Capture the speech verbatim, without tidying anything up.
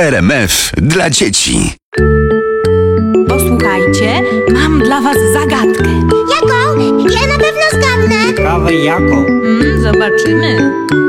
R M F dla dzieci. Posłuchajcie, mam dla was zagadkę. Jaką? Ja na pewno zgadnę. Ciekawe jaką? Mm, zobaczymy.